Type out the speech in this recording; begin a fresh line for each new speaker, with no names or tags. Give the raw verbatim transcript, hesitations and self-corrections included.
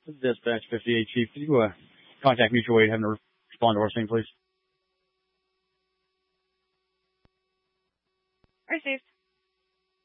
Dispatch fifty-eight, Chief. Could you uh, contact mutual aid, having to respond to our scene, please?
Received.